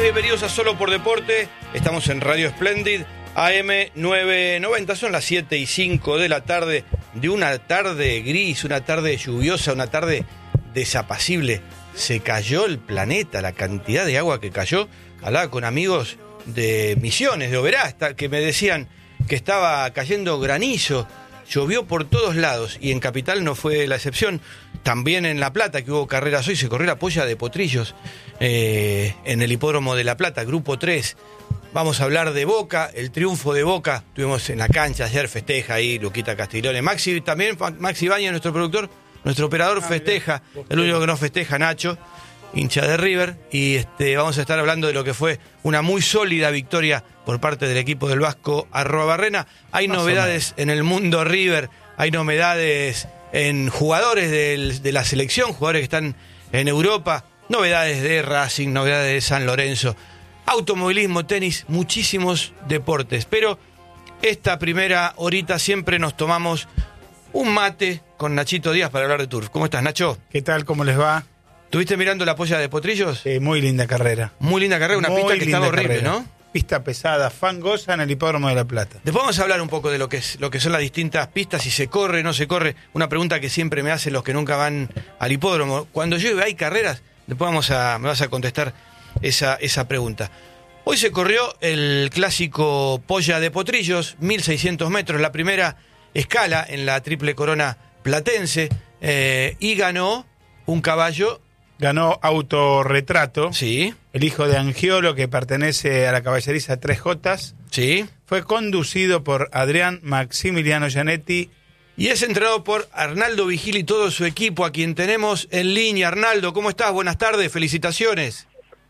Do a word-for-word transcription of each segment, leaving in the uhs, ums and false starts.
bienvenidos a Solo por Deporte. Estamos en Radio Splendid, A M novecientos noventa. Son las siete y cinco de la tarde, de una tarde gris, una tarde lluviosa, una tarde desapacible. Se cayó el planeta, la cantidad de agua que cayó. Hablaba con amigos de Misiones, de Oberá, que me decían que estaba cayendo granizo. Llovió por todos lados y en Capital no fue la excepción. También en La Plata, que hubo carreras hoy, se corrió la polla de Potrillos eh, en el hipódromo de La Plata, Grupo tres. Vamos a hablar de Boca, el triunfo de Boca. Estuvimos en la cancha ayer, festeja ahí Luquita Castiglione. Maxi también, Maxi Baña, nuestro productor, nuestro operador, ah, festeja. Bien. El único que no festeja, Nacho, hincha de River. Y este, vamos a estar hablando de lo que fue una muy sólida victoria por parte del equipo del Vasco Arruabarrena. Hay Más novedades en el mundo River, hay novedades en jugadores del, de la selección, jugadores que están en Europa, novedades de Racing, novedades de San Lorenzo, automovilismo, tenis, muchísimos deportes. Pero esta primera horita siempre nos tomamos un mate con Nachito Díaz para hablar de turf. ¿Cómo estás, Nacho? ¿Qué tal? ¿Cómo les va? ¿Estuviste mirando la polla de Potrillos? Eh, muy linda carrera. Muy linda carrera, una muy pista que estaba horrible, carrera. ¿no? Pista pesada, fangosa en el hipódromo de La Plata. Después vamos a hablar un poco de lo que es, lo que son las distintas pistas, si se corre, no se corre. Una pregunta que siempre me hacen los que nunca van al hipódromo. Cuando llueve, ¿hay carreras? Después vamos a, me vas a contestar esa, esa pregunta. Hoy se corrió el clásico Polla de Potrillos, mil seiscientos metros, la primera escala en la triple corona platense, eh, y ganó un caballo. Ganó Autorretrato, sí, el hijo de Angiolo, que pertenece a la caballeriza Tres Jotas. Sí. Fue conducido por Adrián Maximiliano Gianetti. Y es entrenado por Arnaldo Vigil y todo su equipo, a quien tenemos en línea. Arnaldo, ¿cómo estás? Buenas tardes, felicitaciones.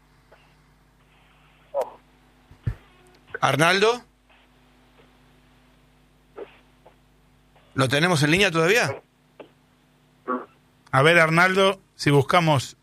¿Arnaldo? ¿Lo tenemos en línea todavía? A ver, Arnaldo, si buscamos...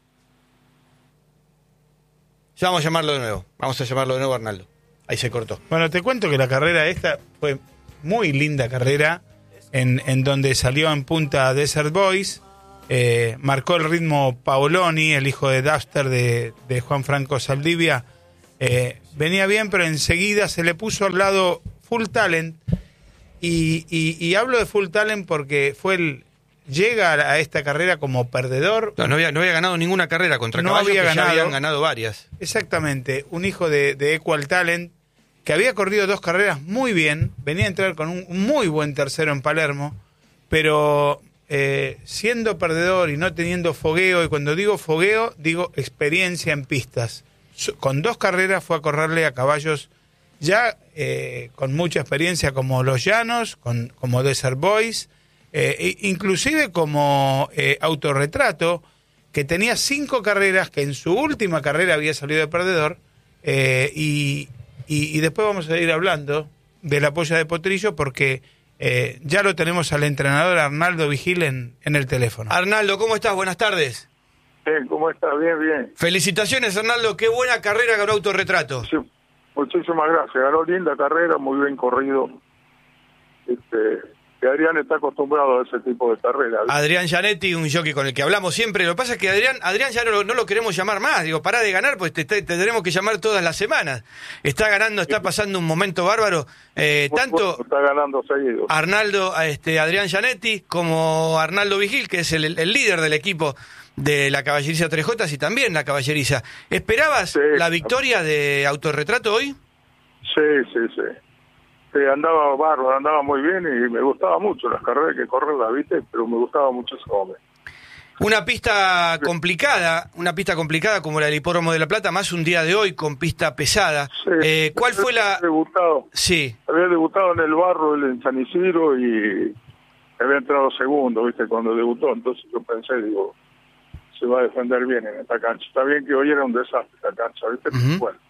Ya vamos a llamarlo de nuevo. Vamos a llamarlo de nuevo, Arnaldo. Ahí se cortó. Bueno, te cuento que la carrera esta fue muy linda carrera, en, en donde salió en punta Desert Boys, eh, marcó el ritmo Paoloni, el hijo de Duster de, de Juan Franco Saldivia. Eh, venía bien, pero enseguida se le puso al lado Full Talent, y, y, y hablo de Full Talent porque fue el... Llega a esta carrera como perdedor. No, no, había, no había ganado ninguna carrera contra no caballos había que ganado, ya habían ganado varias. Exactamente, un hijo de, de Equal Talent que había corrido dos carreras muy bien, venía a entrar con un, un muy buen tercero en Palermo, pero eh, siendo perdedor y no teniendo fogueo, y cuando digo fogueo, digo experiencia en pistas. Con dos carreras fue a correrle a caballos ya eh, con mucha experiencia, como Los Llanos, con, como Desert Boys, Eh, inclusive como eh, Autorretrato, que tenía cinco carreras, que en su última carrera había salido de perdedor, eh, y, y, y después vamos a ir hablando de la polla de Potrillo, porque eh, ya lo tenemos al entrenador Arnaldo Vigil en, en el teléfono. Arnaldo, ¿cómo estás? Buenas tardes. Bien, ¿cómo estás? Bien, bien. Felicitaciones, Arnaldo, qué buena carrera ganó Autorretrato. Sí, muchísimas gracias, ganó linda carrera, muy bien corrido. Este... que Adrián está acostumbrado a ese tipo de carreras. Adrián Gianetti, un jockey con el que hablamos siempre. Lo que pasa es que Adrián Adrián ya no lo, no lo queremos llamar más. Digo, pará de ganar, pues te, te, te tendremos que llamar todas las semanas. Está ganando, está pasando un momento bárbaro. Eh, tanto está ganando seguido. Arnaldo, este, Adrián Gianetti, como Arnaldo Vigil, que es el, el líder del equipo de la caballeriza Tres Jotas y también la caballeriza. ¿Esperabas sí. la victoria de Autorretrato hoy? Sí, sí, sí. Sí, andaba bárbaro, andaba muy bien y me gustaba mucho las carreras que corren, las viste, pero me gustaba mucho ese hombre. Una pista complicada, una pista complicada como la del Hipódromo de La Plata, más un día de hoy con pista pesada. Sí, eh, ¿Cuál fue la...? Debutado. Sí. Había debutado en el Barro, en San Isidro, y había entrado segundo, viste, cuando debutó. Entonces yo pensé, digo, se va a defender bien en esta cancha. Está bien que hoy era un desastre esta cancha, viste, uh-huh. Pero bueno.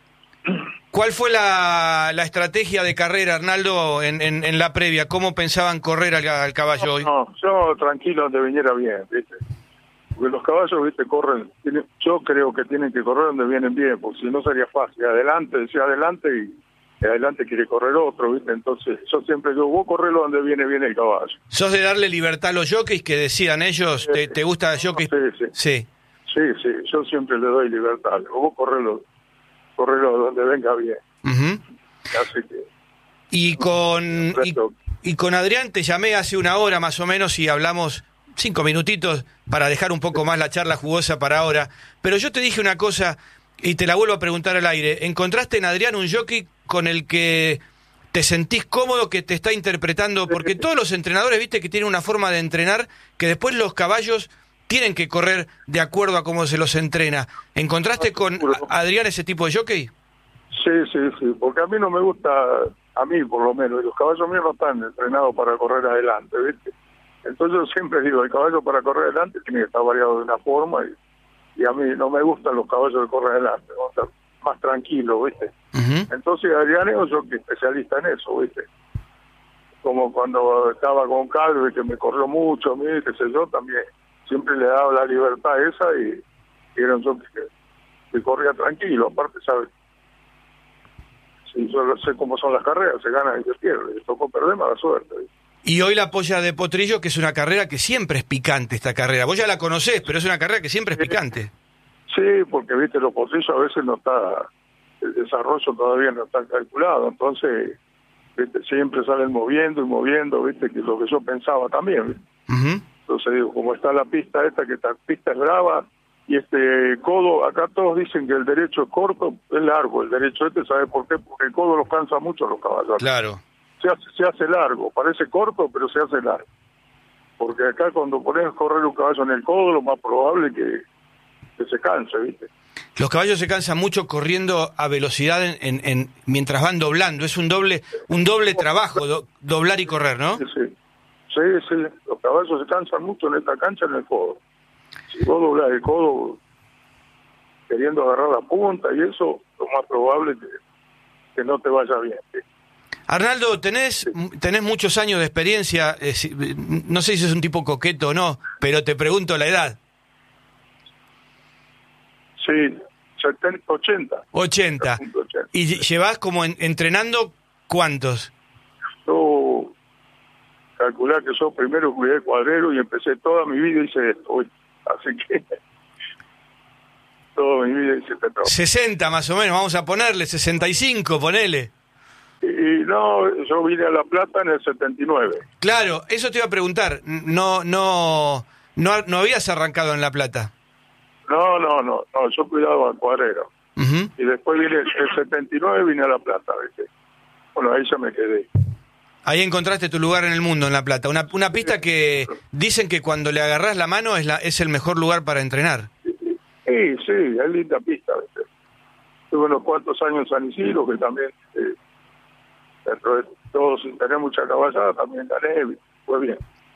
¿Cuál fue la, la estrategia de carrera, Arnaldo, en, en, en la previa? ¿Cómo pensaban correr al, al caballo no, hoy? No, yo tranquilo donde viniera bien, ¿viste? Porque los caballos, ¿viste? Corren, tienen, yo creo que tienen que correr donde vienen bien, porque si no sería fácil. Adelante, decía adelante y, y adelante quiere correr otro, ¿viste? Entonces yo siempre digo, vos correlo donde viene bien el caballo. ¿Sos de darle libertad a los jockeys que decían ellos? ¿Te, te gusta el jockey? Sí, sí. Sí. Sí, sí, yo siempre le doy libertad. Vos correlo correrlo donde venga bien. Uh-huh. Así que... Y con, y, y con Adrián te llamé hace una hora más o menos y hablamos cinco minutitos para dejar un poco más la charla jugosa para ahora. Pero yo te dije una cosa y te la vuelvo a preguntar al aire. ¿Encontraste en Adrián un jockey con el que te sentís cómodo, que te está interpretando? Porque todos los entrenadores, viste, que tienen una forma de entrenar que después los caballos tienen que correr de acuerdo a cómo se los entrena. ¿Encontraste con Adrián ese tipo de jockey? Sí, sí, sí, porque a mí no me gusta, a mí por lo menos, y los caballos míos no están entrenados para correr adelante, ¿viste? Entonces yo siempre digo, el caballo para correr adelante tiene que estar variado de una forma, y, y a mí no me gustan los caballos que corren adelante, me gustan más tranquilos, ¿viste? Uh-huh. Entonces Adrián es un jockey especialista en eso, ¿viste? Como cuando estaba con Calve, que me corrió mucho a mí, qué sé yo, también siempre le daba la libertad esa, y, y era un jockey que, que corría tranquilo, aparte, ¿sabes? Sí, yo sé cómo son las carreras, se gana y se pierde, y tocó perder, mala suerte. Y hoy la polla de Potrillo, que es una carrera que siempre es picante, esta carrera. Vos ya la conocés, pero es una carrera que siempre es picante. Sí, porque, viste, los potrillos a veces no está, el desarrollo todavía no está calculado, entonces, viste, siempre salen moviendo y moviendo, viste, que es lo que yo pensaba también, ¿viste? Uh-huh. Entonces digo, como está la pista esta, que esta pista es brava, y este codo, acá todos dicen que el derecho es corto, es largo, el derecho este, ¿sabe por qué? Porque el codo los cansa mucho a los caballos. Claro. Se hace, se hace largo, parece corto, pero se hace largo. Porque acá cuando pones a correr un caballo en el codo, lo más probable es que, que se canse, ¿viste? Los caballos se cansan mucho corriendo a velocidad en, en, en mientras van doblando. Es un doble un doble trabajo, do, doblar y correr, ¿no? Sí, sí. Sí, sí. Los caballos se cansan mucho en esta cancha en el codo. Si vos doblás el codo queriendo agarrar la punta y eso, lo más probable es que, que no te vaya bien, ¿sí? Arnaldo, tenés, tenés muchos años de experiencia, eh, no sé si sos un tipo coqueto o no, pero te pregunto la edad. Sí, setenta, ochenta. ochenta. ¿Y llevás como en, entrenando cuántos? Yo calculé que yo primero cuidé cuadrero y empecé toda mi vida hice esto, así que toda mi vida hice esto. sesenta más o menos, vamos a ponerle, sesenta y cinco, ponele. Y no, yo vine a La Plata en el setenta y nueve. Claro, eso te iba a preguntar. No, no, no, no habías arrancado en La Plata. No, no, no, no, yo cuidaba al cuadrero. Uh-huh. Y después vine el setenta y nueve, vine a La Plata, ¿viste? Bueno, ahí ya me quedé. Ahí encontraste tu lugar en el mundo, en La Plata. Una, una pista que dicen que cuando le agarrás la mano es, la, es el mejor lugar para entrenar. Sí, sí, es linda pista, ¿viste? Tuve unos cuantos años en San Isidro, que también... Eh, dentro de todo, sin tener mucha caballada, también gané, fue bien.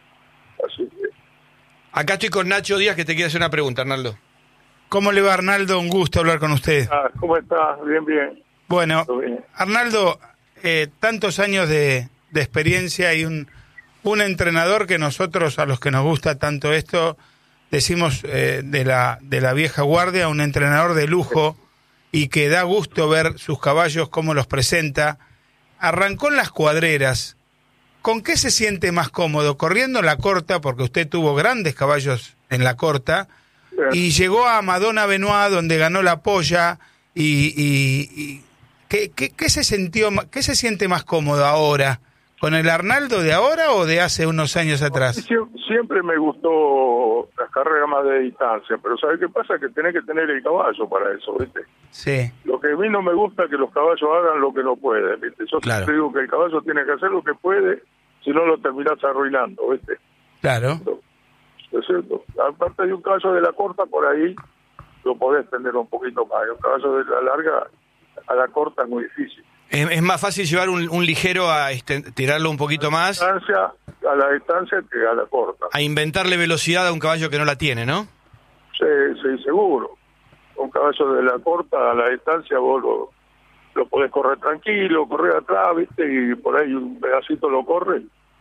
Así que... Acá estoy con Nacho Díaz, que te quiere hacer una pregunta, Arnaldo. ¿Cómo le va, Arnaldo? Un gusto hablar con usted. Ah, ¿cómo estás? Bien, bien. Bueno, bien. Arnaldo, eh, tantos años de, de experiencia y un, un entrenador que nosotros, a los que nos gusta tanto esto, decimos eh, de la de la vieja guardia, un entrenador de lujo y que da gusto ver sus caballos, cómo los presenta. Arrancó en las cuadreras. ¿Con qué se siente más cómodo? ¿Corriendo en la corta, porque usted tuvo grandes caballos en la corta, y llegó a Madonna Benoit, donde ganó la polla, y, y, y ¿qué, qué, qué se sintió, qué se siente más cómodo ahora? ¿Con el Arnaldo de ahora o de hace unos años atrás? Siempre, siempre me gustó las carreras más de distancia, pero ¿sabes qué pasa? Que tenés que tener el caballo para eso, ¿viste? Sí. Lo que a mí no me gusta es que los caballos hagan lo que no pueden, ¿viste? Yo claro. siempre digo que el caballo tiene que hacer lo que puede, si no lo terminás arruinando, ¿viste? Claro. ¿Es cierto? Aparte de un caballo de la corta, por ahí lo podés tener un poquito más. Un caballo de la larga a la corta es muy difícil. Es, es más fácil llevar un, un ligero a este, tirarlo un poquito más. A la distancia, a la distancia que a la corta. A inventarle velocidad a un caballo que no la tiene, ¿no? Sí, sí, seguro. Un caballo de la corta a la distancia vos lo, lo podés correr tranquilo, correr atrás, ¿viste? Y por ahí un pedacito lo corre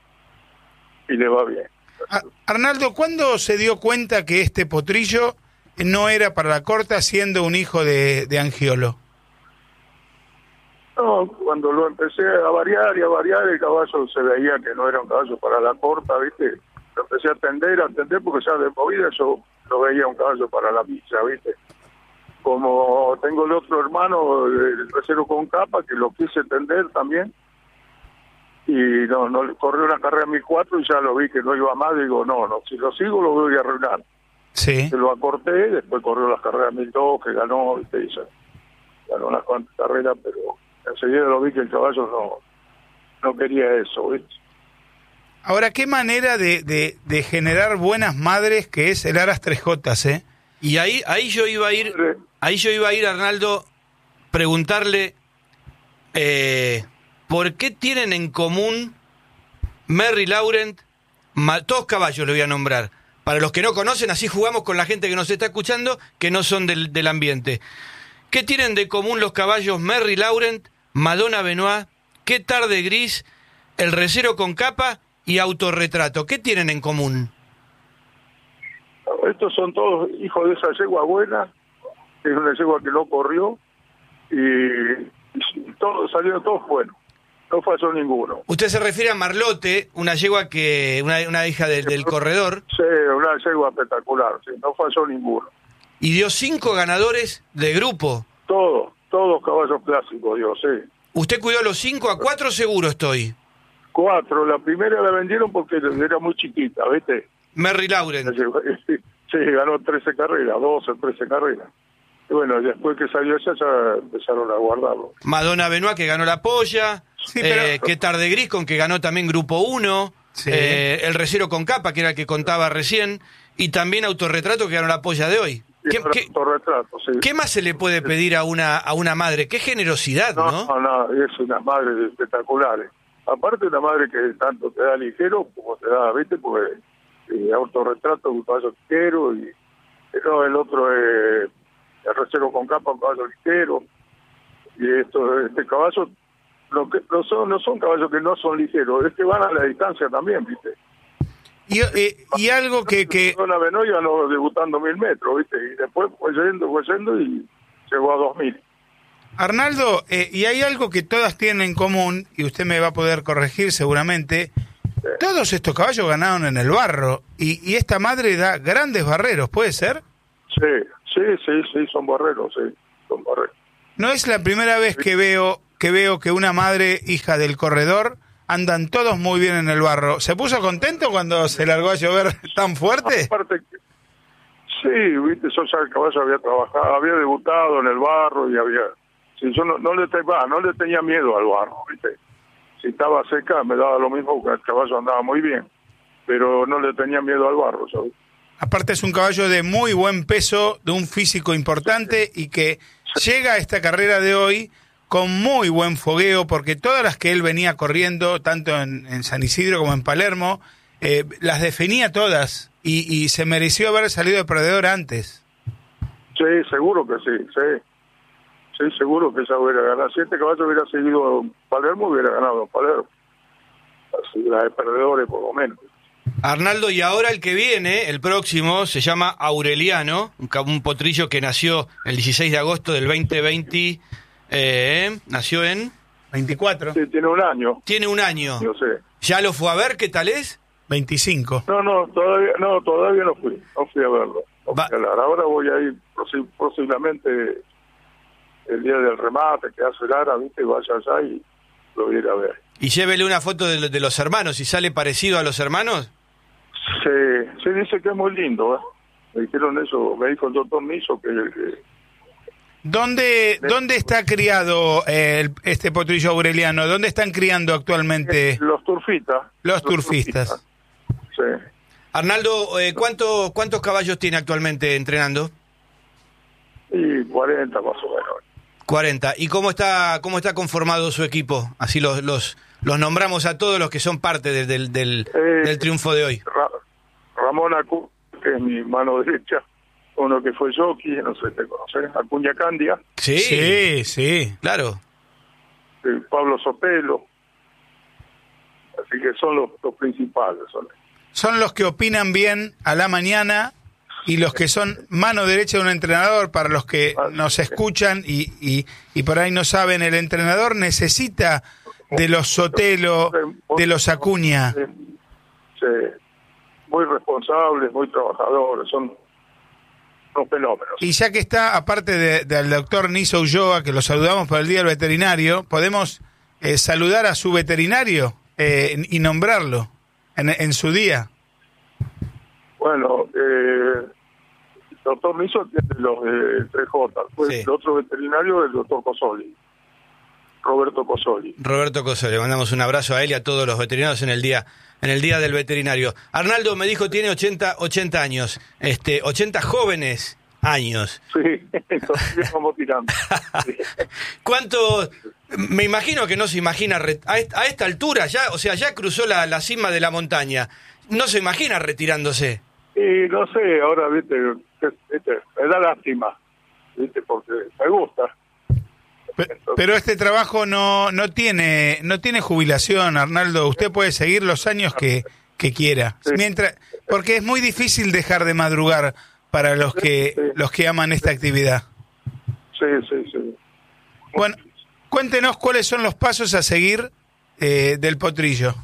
y le va bien. A, Arnaldo, ¿cuándo se dio cuenta que este potrillo no era para la corta siendo un hijo de, de Angiolo? No, cuando lo empecé a variar y a variar, el caballo se veía que no era un caballo para la corta, ¿viste? Lo empecé a atender, a atender, porque ya de movida yo lo veía un caballo para la pista, ¿viste? como tengo el otro hermano, el tercero con capa, que lo quise tender también, y no, no corrió una carrera mil cuatro y ya lo vi que no iba más, digo, no, no, si lo sigo lo voy a arruinar. Sí. Se lo acorté, después corrió las carreras mil dos, que ganó, ¿viste? Y se, ganó unas cuantas carreras, pero enseguida lo vi que el caballo no, no quería eso, ¿viste? Ahora, qué manera de, de, de generar buenas madres que es el Aras tres Jotas, ¿eh? Y ahí, ahí yo iba a ir, ahí yo iba a ir, Arnaldo, preguntarle eh, ¿por qué tienen en común Merry Laurent, ma, todos caballos le voy a nombrar, para los que no conocen, así jugamos con la gente que nos está escuchando, que no son del, del ambiente. ¿Qué tienen de común los caballos Merry Laurent, Madonna Benoit, Qué tarde gris, El recero con capa y Autorretrato? ¿Qué tienen en común? Estos son todos hijos de esa yegua buena, que es una yegua que no corrió, y, y todos salieron todos buenos, no falló ninguno. Usted se refiere a Marlote, una yegua que, una, una hija de, del corredor. Sí, una yegua espectacular, sí, no falló ninguno. Y dio cinco ganadores de grupo. Todos, todos caballos clásicos, Dios, sí. Usted cuidó a los cinco, a cuatro seguro estoy. Cuatro, la primera la vendieron porque era muy chiquita, ¿viste? Merry Laurent. Sí, ganó trece carreras, doce, trece carreras. Y bueno, después que salió ella ya empezaron a guardarlo. Madonna Benoit, que ganó la polla. Sí, pero... eh, Qué tarde gris, con que ganó también grupo uno. Sí. Eh, el recero con capa, que era el que contaba recién. Y también Autorretrato, que ganó la polla de hoy. ¿Qué, qué, autorretrato, sí. ¿Qué más se le puede pedir a una a una madre? Qué generosidad, ¿no? No, no, no, es una madre espectacular. Aparte una madre que tanto te da ligero como te da, ¿viste? Porque eh, Autorretrato un caballo ligero y no, el otro es eh, el recero con capa, un caballo ligero. Y esto, este caballo, lo que no son, no son caballos que no son ligeros, es que van a la distancia también, ¿viste? Y, eh, y algo que... que... Una Benoit ganó debutando mil metros, ¿viste? Y después fue yendo, fue yendo y llegó a dos mil. Arnaldo, eh, y hay algo que todas tienen en común, y usted me va a poder corregir seguramente, sí. Todos estos caballos ganaron en el barro, y, y esta madre da grandes barreros, ¿puede ser? Sí, sí, sí, sí, son barreros, sí, son barreros. No es la primera vez que veo que veo que una madre, hija del corredor, andan todos muy bien en el barro. ¿Se puso contento cuando se largó a llover tan fuerte? Aparte, sí, viste, yo ya el caballo había trabajado, había debutado en el barro y había... Sí, yo no, no, le, te, bah, no le tenía miedo al barro, viste. Si estaba seca me daba lo mismo, porque el caballo andaba muy bien, pero no le tenía miedo al barro, ¿sabes? Aparte es un caballo de muy buen peso, de un físico importante y que llega a esta carrera de hoy con muy buen fogueo, porque todas las que él venía corriendo, tanto en, en San Isidro como en Palermo, eh, las definía todas y, y se mereció haber salido de perdedor antes. Sí, seguro que sí, sí. Sí, seguro que ella hubiera ganado. Si este caballo hubiera seguido en Palermo, hubiera ganado en Palermo. Así, la de perdedores por lo menos. Arnaldo, y ahora el que viene, el próximo, se llama Aureliano, un, un potrillo que nació el dieciséis de agosto del veinte veinte, eh, nació en... veinticuatro. Sí, tiene un año. Tiene un año. No sé. ¿Ya lo fue a ver? ¿Qué tal es? veinticinco. No, no, todavía no, todavía no fui. No fui a verlo. No Va. fui a hablar. Ahora voy a ir posiblemente el día del remate que hace Lara, ¿viste? Vaya allá y lo voy a ir a ver. Y llévele una foto de, de los hermanos, si sale parecido a los hermanos. Se, se dice que es muy lindo, ¿eh? Me dijeron eso, me dijo el doctor Niso que... que ¿Dónde, ¿Dónde está criado eh, el, este potrillo aureliano? ¿Dónde están criando actualmente? Los turfistas. Los, los turfistas. turfistas. Sí. Arnaldo, eh, ¿cuánto, ¿cuántos caballos tiene actualmente entrenando? Y cuarenta más o menos. cuarenta. ¿Y cómo está cómo está conformado su equipo? Así los los, los nombramos a todos los que son parte de, del, del, eh, del triunfo de hoy. Ra Ramón Acu, que es mi mano derecha, uno que fue jockey, no sé, ¿te conoces? Acuña Candia. Sí, sí, sí. Claro. Eh, Pablo Sotelo. Así que son los, los principales. Son. son los que opinan bien a la mañana y los que son mano derecha de un entrenador. Para los que nos escuchan y, y, y por ahí no saben, el entrenador necesita de los Sotelo, de los Acuña. Sí, muy responsables, muy trabajadores, son unos fenómenos. Y ya que está, aparte de, del doctor Niso Ulloa, que lo saludamos por el Día del Veterinario, ¿podemos eh, saludar a su veterinario eh, y nombrarlo en, en su día? Bueno, eh, el doctor Niso tiene los de tres J. Pues Sí. el otro veterinario es el doctor Cosoli, Roberto Cosoli. Roberto Cosoli, le mandamos un abrazo a él y a todos los veterinarios en el día en el día del veterinario. Arnaldo me dijo tiene ochenta años, este ochenta jóvenes años. Sí, entonces vamos tirando. Sí. ¿Cuánto? Me imagino que no se imagina re- a, est- a esta altura ya, o sea, ya cruzó la, la cima de la montaña. No se imagina retirándose. Y no sé, ahora, viste, viste, me da lástima, viste, porque me gusta. Pe- Pero este trabajo no no tiene no tiene jubilación, Arnaldo. Usted puede seguir los años que, que quiera. Sí. Mientras, porque es muy difícil dejar de madrugar para los que Sí. los que aman esta actividad. Sí, sí, sí. Bueno, cuéntenos cuáles son los pasos a seguir eh, del potrillo.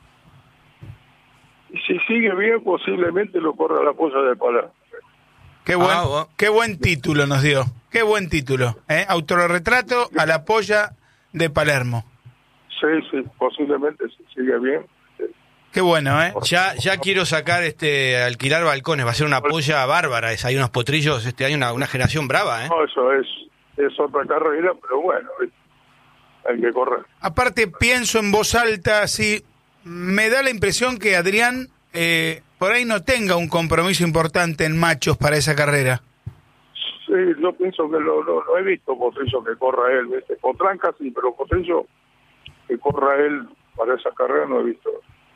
Y si sigue bien, posiblemente lo corra la polla de Palermo. Qué buen, Ah, bueno. qué buen título nos dio. Qué buen título. ¿eh? Autorretrato a la polla de Palermo. Sí, sí, posiblemente si sigue bien. Sí. Qué bueno, ¿eh? Ya ya quiero sacar este alquilar balcones, va a ser una polla bárbara, es, hay unos potrillos, este hay una, una generación brava, ¿eh? No, eso es, es otra carrera, pero bueno, ¿viste? Hay que correr. Aparte pienso en voz alta, así, me da la impresión que Adrián eh, por ahí no tenga un compromiso importante en machos para esa carrera. Sí, yo pienso que lo, lo, lo he visto, Potrillo, que corra él, ¿viste? Potranca sí, pero Potrillo que corra él para esa carrera no he visto.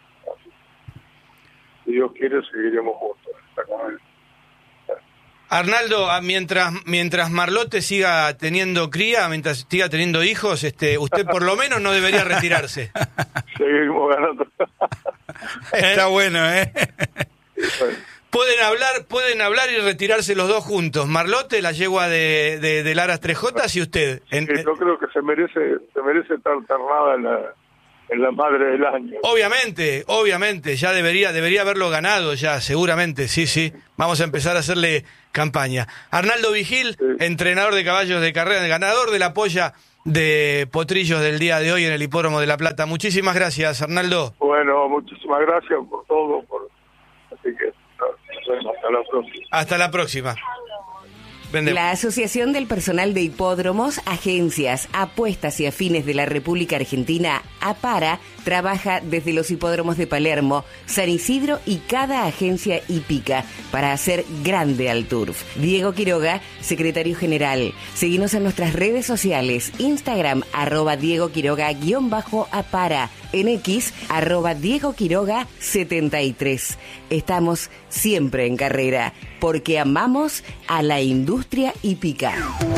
Si Dios quiere, seguiremos juntos. Está con él. Arnaldo, ah, mientras mientras Marlote siga teniendo cría, mientras siga teniendo hijos, este usted por lo menos no debería retirarse. Seguimos ganando. Está bueno, ¿eh? Bueno, Pueden hablar, pueden hablar y retirarse los dos juntos. Marlote, la yegua de, de, de Laras tres J, y usted. En- sí, yo creo que se merece, se merece estar ternada en la, en la madre del año. Obviamente, obviamente, ya debería, debería haberlo ganado ya, seguramente, sí, sí. Vamos a empezar a hacerle campaña. Arnaldo Vigil, Sí. entrenador de caballos de carrera, ganador de la polla de potrillos del día de hoy en el Hipódromo de La Plata. Muchísimas gracias, Arnaldo. Bueno, muchísimas gracias por todo. Por... Así que nos vemos hasta la próxima. Hasta la próxima. Vende- La Asociación del Personal de Hipódromos, Agencias, Apuestas y Afines de la República Argentina, APARA, trabaja desde los hipódromos de Palermo, San Isidro y cada agencia hípica para hacer grande al turf. Diego Quiroga, secretario general. Seguinos en nuestras redes sociales, Instagram, arroba Diego Quiroga, guión bajo APARA, en X, arroba Diego Quiroga setenta y tres. Estamos siempre en carrera, porque amamos a la industria hípica.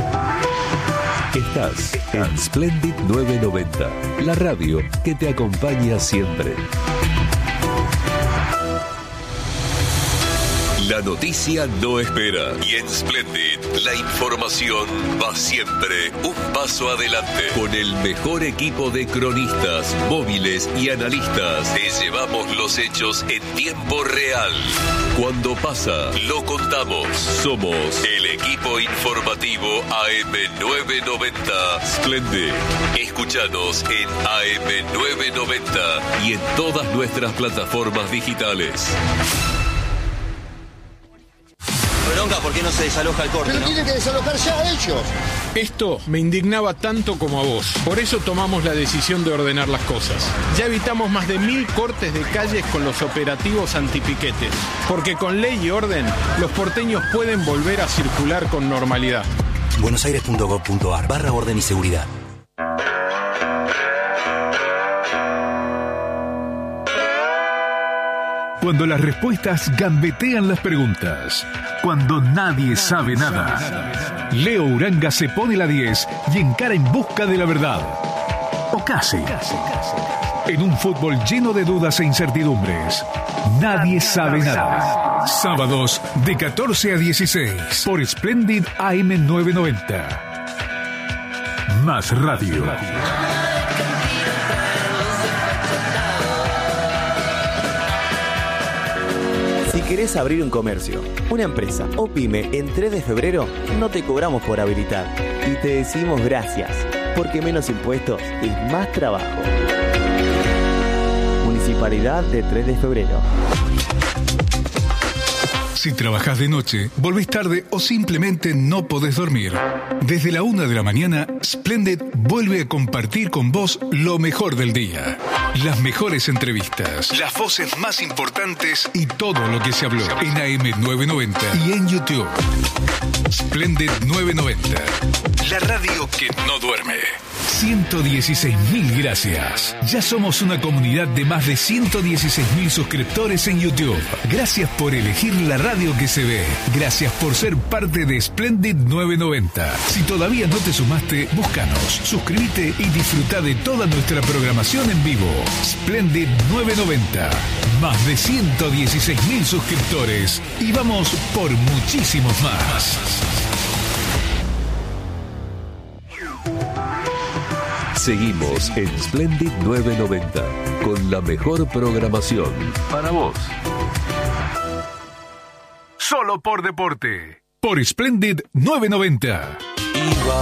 Estás en Splendid novecientos noventa, la radio que te acompaña siempre. La noticia no espera y en Splendid la información va siempre un paso adelante. Con el mejor equipo de cronistas, móviles y analistas, te llevamos los hechos en tiempo real. Cuando pasa, lo contamos. Somos el equipo informativo A M novecientos noventa Splendid. Escúchanos en A M novecientos noventa y en todas nuestras plataformas digitales. Bronca, ¿por qué no se desaloja el corte, Pero no? tienen que desalojar ya ellos. Esto me indignaba tanto como a vos. Por eso tomamos la decisión de ordenar las cosas. Ya evitamos más de mil cortes de calles con los operativos antipiquetes. Porque con ley y orden, los porteños pueden volver a circular con normalidad. buenosaires.gov.ar barra orden y seguridad. Cuando las respuestas gambetean las preguntas. Cuando nadie sabe nada. Leo Uranga se pone la diez y encara en busca de la verdad. O casi. En un fútbol lleno de dudas e incertidumbres. Nadie sabe nada. Sábados de catorce a dieciséis. Por Splendid A M novecientos noventa. Más radio. Así querés abrir un comercio, una empresa o pyme en tres de febrero, no te cobramos por habilitar y te decimos gracias, porque menos impuestos es más trabajo. Municipalidad de tres de febrero. Si trabajás de noche, volvés tarde o simplemente no podés dormir, desde la una de la mañana, Splendid vuelve a compartir con vos lo mejor del día. Las mejores entrevistas, las voces más importantes y todo lo que se habló en A M novecientos noventa y en YouTube. Splendid novecientos noventa, la radio que no duerme. ciento dieciséis mil gracias. Ya somos una comunidad de más de ciento dieciséis mil suscriptores en YouTube. Gracias por elegir la radio que se ve. Gracias por ser parte de Splendid novecientos noventa. Si todavía no te sumaste, búscanos, suscríbete y disfruta de toda nuestra programación en vivo. Splendid novecientos noventa. Más de ciento dieciséis mil suscriptores. Y vamos por muchísimos más. Seguimos en Splendid novecientos noventa con la mejor programación para vos. Solo por deporte. Por Splendid novecientos noventa. Iba